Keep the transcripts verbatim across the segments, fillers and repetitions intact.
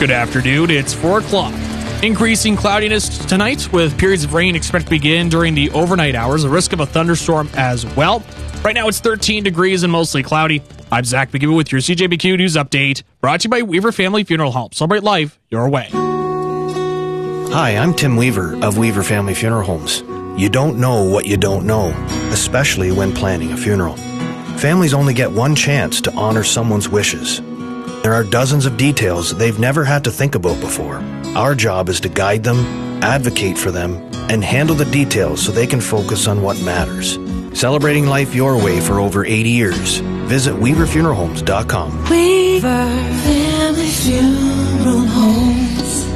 Good afternoon. It's four o'clock. Increasing cloudiness tonight with periods of rain expected to begin during the overnight hours. A risk of a thunderstorm as well. Right now it's thirteen degrees and mostly cloudy. I'm Zach McGibbon with your C J B Q News Update. Brought to you by Weaver Family Funeral Home. Celebrate life your way. Hi, I'm Tim Weaver of Weaver Family Funeral Homes. You don't know what you don't know, especially when planning a funeral. Families only get one chance to honor someone's wishes. There are dozens of details they've never had to think about before. Our job is to guide them, advocate for them, and handle the details so they can focus on what matters. Celebrating life your way for over eighty years. Visit weaver funeral homes dot com. Weaver Family Funeral Homes.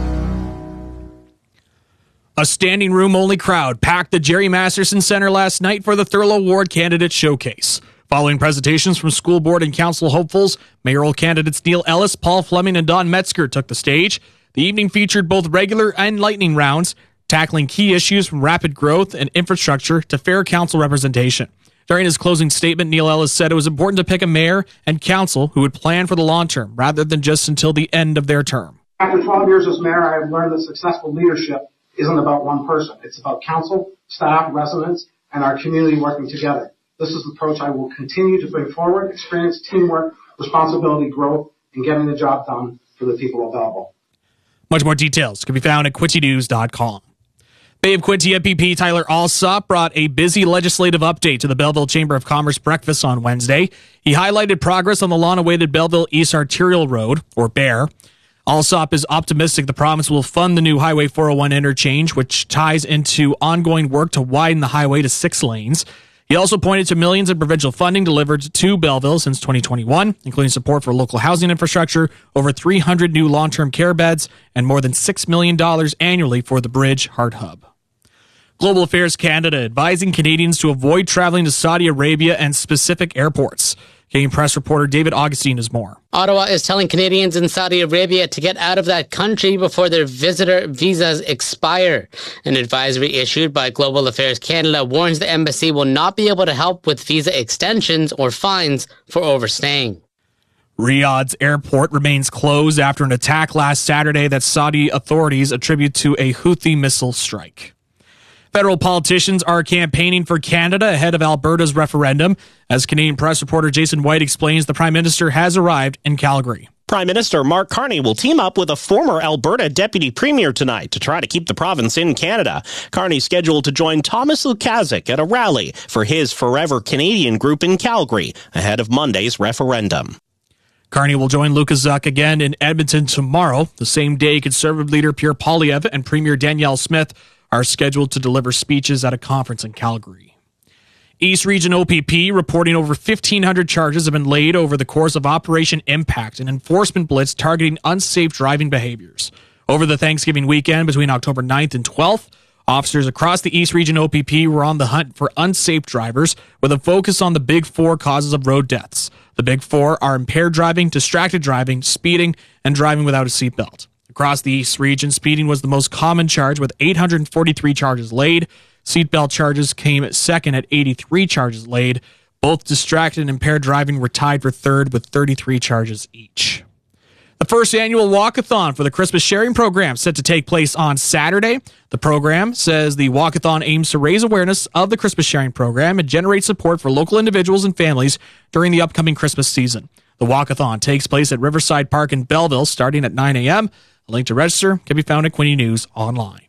A standing room only crowd packed the Jerry Masterson Center last night for the Thurlow Award Candidate Showcase. Following presentations from school board and council hopefuls, mayoral candidates Neil Ellis, Paul Fleming, and Don Metzger took the stage. The evening featured both regular and lightning rounds, tackling key issues from rapid growth and infrastructure to fair council representation. During his closing statement, Neil Ellis said it was important to pick a mayor and council who would plan for the long term rather than just until the end of their term. After twelve years as mayor, I have learned that successful leadership isn't about one person. It's about council, staff, residents, and our community working together. This is the approach I will continue to bring forward: experience, teamwork, responsibility, growth, and getting the job done for the people of Belleville. Much more details can be found at quincy news dot com. Bay of Quinte M P P Tyler Alsop brought a busy legislative update to the Belleville Chamber of Commerce breakfast on Wednesday. He highlighted progress on the long-awaited Belleville East Arterial Road, or B E A R. Alsop is optimistic the province will fund the new Highway four oh one interchange, which ties into ongoing work to widen the highway to six lanes. He also pointed to millions in provincial funding delivered to Belleville since twenty twenty-one, including support for local housing infrastructure, over three hundred new long-term care beds, and more than six million dollars annually for the Bridge Heart Hub. Global Affairs Canada advising Canadians to avoid traveling to Saudi Arabia and specific airports. Canadian Press reporter David Augustine has more. Ottawa is telling Canadians in Saudi Arabia to get out of that country before their visitor visas expire. An advisory issued by Global Affairs Canada warns the embassy will not be able to help with visa extensions or fines for overstaying. Riyadh's airport remains closed after an attack last Saturday that Saudi authorities attribute to a Houthi missile strike. Federal politicians are campaigning for Canada ahead of Alberta's referendum. As Canadian Press reporter Jason White explains, the Prime Minister has arrived in Calgary. Prime Minister Mark Carney will team up with a former Alberta Deputy Premier tonight to try to keep the province in Canada. Carney's scheduled to join Thomas Lukaszuk at a rally for his Forever Canadian group in Calgary ahead of Monday's referendum. Carney will join Lukaszuk again in Edmonton tomorrow. The same day, Conservative leader Pierre Poilievre and Premier Danielle Smith are scheduled to deliver speeches at a conference in Calgary. East Region O P P reporting over fifteen hundred charges have been laid over the course of Operation Impact, an enforcement blitz targeting unsafe driving behaviors. Over the Thanksgiving weekend between October ninth and twelfth, officers across the East Region O P P were on the hunt for unsafe drivers with a focus on the big four causes of road deaths. The big four are impaired driving, distracted driving, speeding, and driving without a seatbelt. Across the East Region, speeding was the most common charge with eight hundred forty-three charges laid. Seatbelt charges came second at eighty-three charges laid. Both distracted and impaired driving were tied for third with thirty-three charges each. The first annual walkathon for the Christmas Sharing Program set to take place on Saturday. The program says the walkathon aims to raise awareness of the Christmas Sharing Program and generate support for local individuals and families during the upcoming Christmas season. The walkathon takes place at Riverside Park in Belleville starting at nine a.m. A link to register can be found at Quinte News online.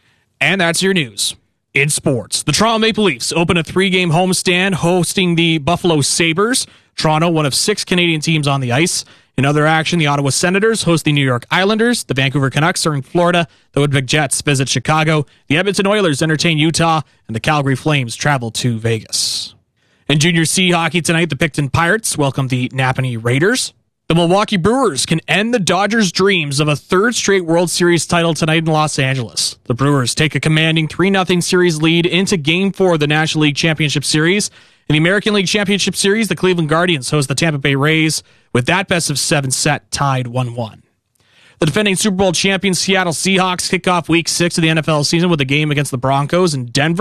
And that's your news. In sports, the Toronto Maple Leafs open a three-game homestand hosting the Buffalo Sabres. Toronto, one of six Canadian teams on the ice. In other action, the Ottawa Senators host the New York Islanders. The Vancouver Canucks are in Florida. The Winnipeg Jets visit Chicago. The Edmonton Oilers entertain Utah. And the Calgary Flames travel to Vegas. In Junior C hockey tonight, the Picton Pirates welcome the Napanee Raiders. The Milwaukee Brewers can end the Dodgers' dreams of a third straight World Series title tonight in Los Angeles. The Brewers take a commanding three nothing series lead into Game four of the National League Championship Series. In the American League Championship Series, the Cleveland Guardians host the Tampa Bay Rays, with that best of seven set tied one one. The defending Super Bowl champion Seattle Seahawks kick off Week six of the N F L season with a game against the Broncos in Denver.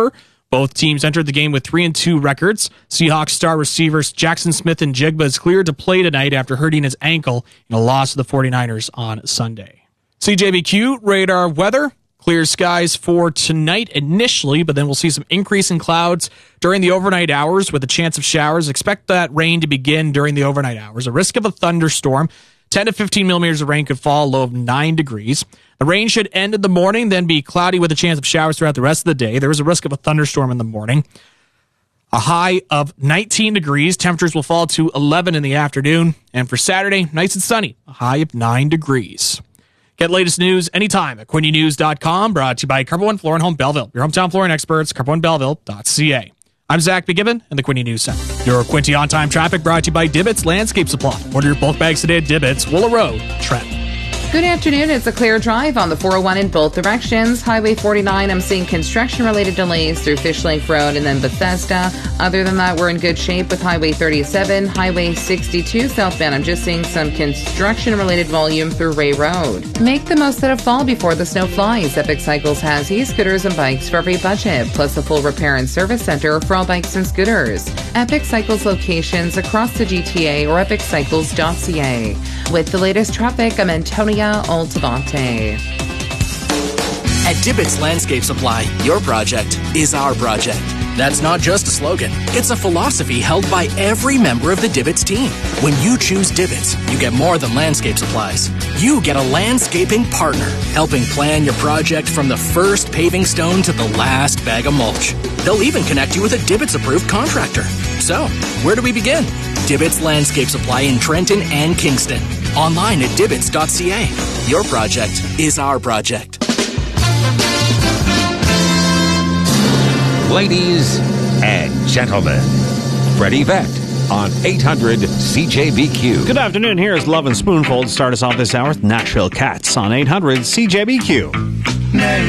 Both teams entered the game with three and two records. Seahawks star receivers Jackson Smith and Jigba is cleared to play tonight after hurting his ankle in a loss to the 49ers on Sunday. C J B Q radar weather. Clear skies for tonight initially, but then we'll see some increase in clouds during the overnight hours with a chance of showers. Expect that rain to begin during the overnight hours. A risk of a thunderstorm. ten to fifteen millimeters of rain could fall, low of nine degrees. The rain should end in the morning, then be cloudy with a chance of showers throughout the rest of the day. There is a risk of a thunderstorm in the morning. A high of nineteen degrees. Temperatures will fall to eleven in the afternoon. And for Saturday, nice and sunny. A high of nine degrees. Get latest news anytime at Quinte News dot com. Brought to you by Carpet One Floor and Home Belleville. Your hometown flooring experts, carpet one belleville dot c a. I'm Zach McGibbon in the Quinte News Center. Your Quinte on-time traffic brought to you by Dibbits Landscape Supply. Order your bulk bags today at Dibbits, Willow Road, Trent. Good afternoon. It's a clear drive on the four oh one in both directions. Highway forty-nine, I'm seeing construction-related delays through Fish Lake Road and then Bethesda. Other than that, we're in good shape with Highway thirty-seven. Highway sixty-two southbound, I'm just seeing some construction-related volume through Ray Road. Make the most out of fall before the snow flies. Epic Cycles has e-scooters and bikes for every budget, plus a full repair and service center for all bikes and scooters. Epic Cycles locations across the G T A or epic cycles dot c a. With the latest traffic, I'm Antonia Altavante. At Dibbits Landscape Supply, your project is our project. That's not just a slogan. It's a philosophy held by every member of the Dibbits team. When you choose Dibbits, you get more than landscape supplies. You get a landscaping partner, helping plan your project from the first paving stone to the last bag of mulch. They'll even connect you with a Dibbits-approved contractor. So, where do we begin? Dibbits Landscape Supply in Trenton and Kingston. Online at dibbits dot c a. Your project is our project. Ladies and gentlemen, Freddie Vett on eight hundred C J B Q. Good afternoon. Here's Love and Spoonful to start us off this hour with Nashville Cats on eight hundred C J B Q.